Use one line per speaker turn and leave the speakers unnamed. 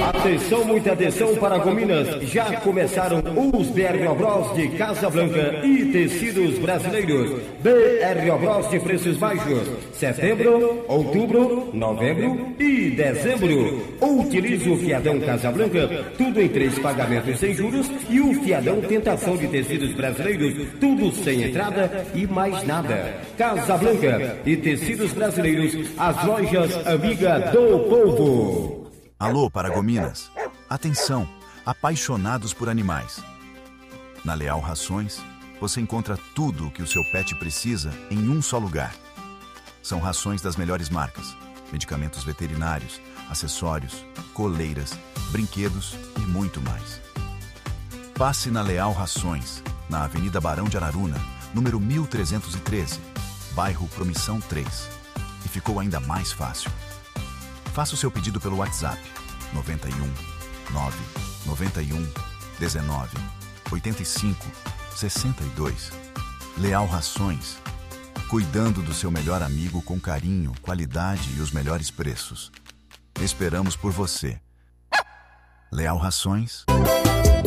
Atenção, muita atenção para Gominas. Já começaram os BR Bros de Casablanca e tecidos brasileiros. BR Bros de preços baixos. Setembro, outubro, novembro e dezembro. Utilize o fiadão Casablanca, tudo em 3 pagamentos sem juros, e o fiadão Tentação de tecidos brasileiros, tudo sem entrada e mais nada. Casablanca e tecidos brasileiros, as lojas amiga do povo.
Alô, Paragominas. Atenção, apaixonados por animais. Na Leal Rações, você encontra tudo o que o seu pet precisa em um só lugar. São rações das melhores marcas, medicamentos veterinários, acessórios, coleiras, brinquedos e muito mais. Passe na Leal Rações, na Avenida Barão de Araruna, número 1313, bairro Promissão 3. E ficou ainda mais fácil. Faça o seu pedido pelo WhatsApp 91 9 91 19 85 62. Leal Rações, cuidando do seu melhor amigo com carinho, qualidade e os melhores preços. Esperamos por você. Leal Rações.